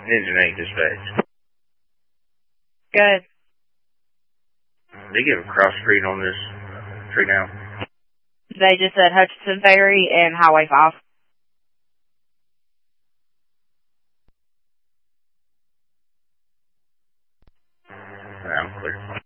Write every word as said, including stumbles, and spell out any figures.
Engine eight dispatch. Good. They give a cross street on this street now. They just said Hutchinson Ferry and Highway five. I'm clear.